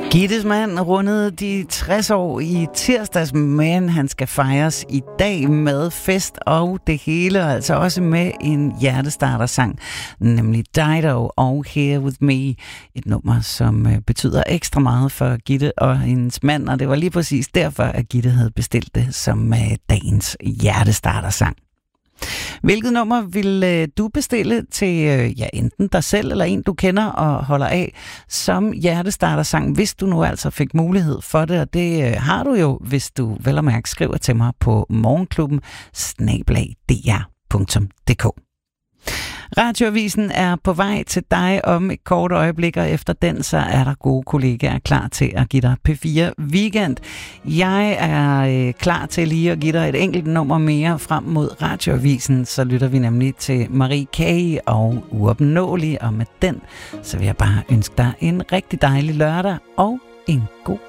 Gittes mand rundede de 60 år i tirsdags, men han skal fejres i dag med fest og det hele, altså også med en hjertestartersang, nemlig Dido og Here With Me. Et nummer, som betyder ekstra meget for Gitte og hendes mand, og det var lige præcis derfor, at Gitte havde bestilt det som dagens hjertestartersang. Hvilket nummer vil du bestille til enten dig selv eller en, du kender og holder af som hjertestartersang, hvis du nu altså fik mulighed for det, og det har du jo, hvis du vel og mærke skriver til mig på morgenklubben@dr.dk. Radioavisen er på vej til dig om et kort øjeblik, og efter den, så er der gode kollegaer klar til at give dig P4 Weekend. Jeg er klar til lige at give dig et enkelt nummer mere frem mod Radioavisen, så lytter vi nemlig til Marie K. og Uopnåelig, og med den, så vil jeg bare ønske dig en rigtig dejlig lørdag og en god